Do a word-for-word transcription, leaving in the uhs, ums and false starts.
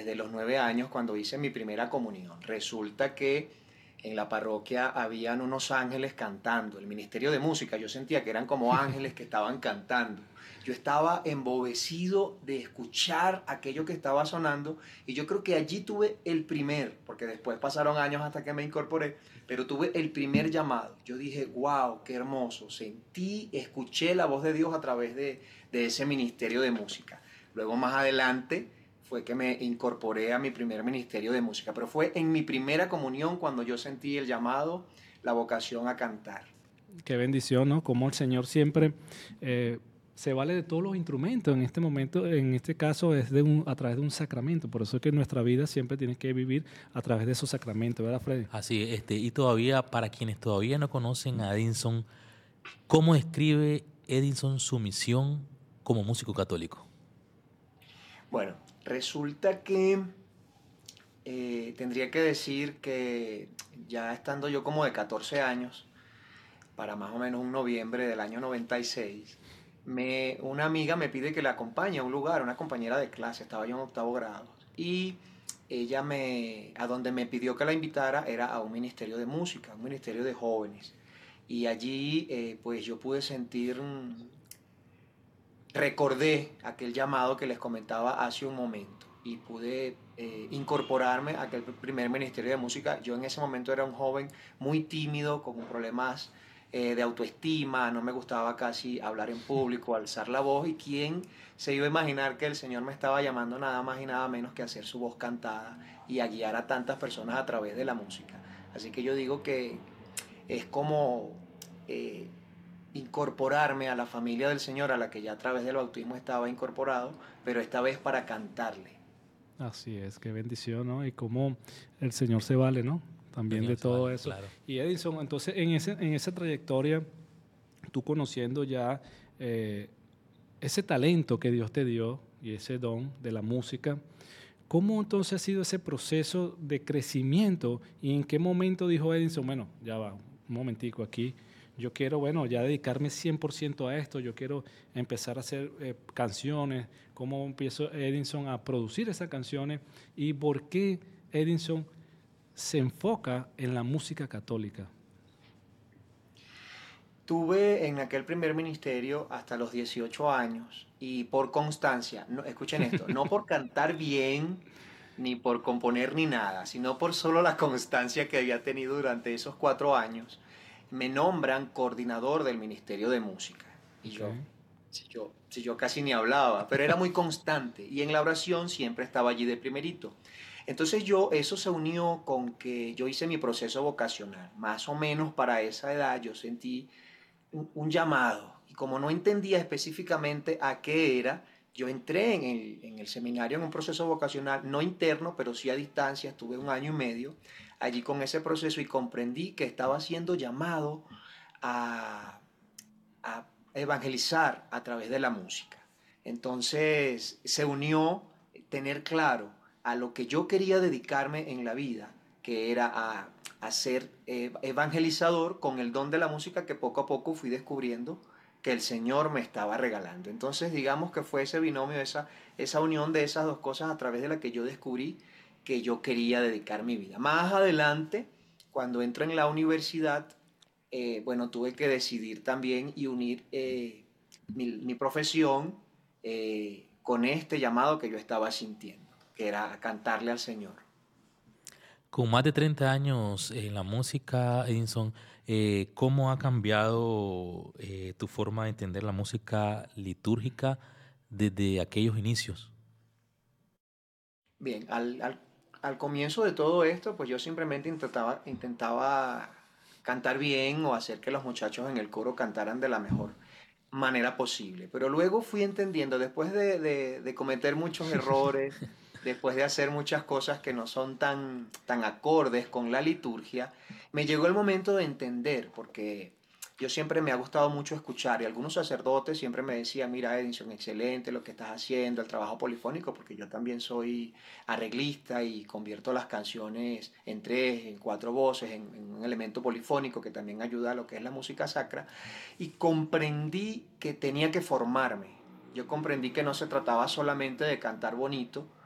desde los nueve años cuando hice mi primera comunión. Resulta que en la parroquia habían unos ángeles cantando, el ministerio de música, yo sentía que eran como ángeles que estaban cantando. Yo estaba embobecido de escuchar aquello que estaba sonando y yo creo que allí tuve el primer, porque después pasaron años hasta que me incorporé, pero tuve el primer llamado. Yo dije, wow, qué hermoso. Sentí, escuché la voz de Dios a través de, de ese ministerio de música. Luego más adelante fue que me incorporé a mi primer ministerio de música, pero fue en mi primera comunión cuando yo sentí el llamado, la vocación a cantar. Qué bendición, ¿no? Como el Señor siempre eh, se vale de todos los instrumentos. En este momento, en este caso, es de un, a través de un sacramento. Por eso es que nuestra vida siempre tiene que vivir a través de esos sacramentos, ¿verdad, Freddy? Así, este, y todavía, para quienes todavía no conocen a Edinson, ¿cómo describe Edinson su misión como músico católico? Bueno, resulta que eh, tendría que decir que ya estando yo como de catorce años, para más o menos un noviembre del año noventa y seis, me, una amiga me pide que la acompañe a un lugar, una compañera de clase, estaba yo en octavo grado, y ella me, a donde me pidió que la invitara era a un ministerio de música, un ministerio de jóvenes. Y allí eh, pues yo pude sentir, mm, recordé aquel llamado que les comentaba hace un momento y pude eh, incorporarme a aquel primer ministerio de música. Yo en ese momento era un joven muy tímido, con problemas eh, de autoestima, no me gustaba casi hablar en público, alzar la voz, y quién se iba a imaginar que el Señor me estaba llamando nada más y nada menos que a hacer su voz cantada y a guiar a tantas personas a través de la música. Así que yo digo que es como eh, incorporarme a la familia del Señor, a la que ya a través del bautismo estaba incorporado, pero esta vez para cantarle. Así es, qué bendición, ¿no? Y cómo el Señor se vale, ¿no? El También de Señor se todo vale, eso. claro. Y Edison, entonces en, ese, en esa trayectoria, tú conociendo ya eh, ese talento que Dios te dio y ese don de la música, ¿cómo entonces ha sido ese proceso de crecimiento y en qué momento dijo Edison, bueno, ya va, un momentico aquí, yo quiero, bueno, ya dedicarme cien por ciento a esto, yo quiero empezar a hacer eh, canciones, cómo empiezo Edison a producir esas canciones y por qué Edison se enfoca en la música católica? Tuve en aquel primer ministerio hasta los dieciocho años y por constancia, no, escuchen esto, no por cantar bien, ni por componer ni nada, sino por solo la constancia que había tenido durante esos cuatro años, me nombran coordinador del Ministerio de Música. Y yo, Okay. si yo, si yo casi ni hablaba, pero era muy constante y en la oración siempre estaba allí de primerito. Entonces yo, eso se unió con que yo hice mi proceso vocacional. Más o menos para esa edad yo sentí un, un llamado. Y como no entendía específicamente a qué era, yo entré en el, en el seminario en un proceso vocacional, no interno, pero sí a distancia, estuve un año y medio allí con ese proceso y comprendí que estaba siendo llamado a, a evangelizar a través de la música. Entonces se unió tener claro a lo que yo quería dedicarme en la vida, que era a, a ser eh, evangelizador con el don de la música que poco a poco fui descubriendo que el Señor me estaba regalando. Entonces digamos que fue ese binomio, esa, esa unión de esas dos cosas a través de la que yo descubrí que yo quería dedicar mi vida. Más adelante, cuando entro en la universidad, eh, bueno, tuve que decidir también y unir eh, mi, mi, profesión eh, con este llamado que yo estaba sintiendo, que era cantarle al Señor. Con más de treinta años en la música, Edinson, eh, ¿cómo ha cambiado eh, tu forma de entender la música litúrgica desde aquellos inicios? Bien, al, al, al comienzo de todo esto, pues yo simplemente intentaba, intentaba cantar bien o hacer que los muchachos en el coro cantaran de la mejor manera posible. Pero luego fui entendiendo, después de, de, de cometer muchos errores, después de hacer muchas cosas que no son tan, tan acordes con la liturgia, me llegó el momento de entender, porque yo siempre me ha gustado mucho escuchar y algunos sacerdotes siempre me decían, mira Edison, excelente lo que estás haciendo, el trabajo polifónico, porque yo también soy arreglista y convierto las canciones en tres, en cuatro voces, en, en un elemento polifónico que también ayuda a lo que es la música sacra, y comprendí que tenía que formarme. Yo comprendí que no se trataba solamente de cantar bonito,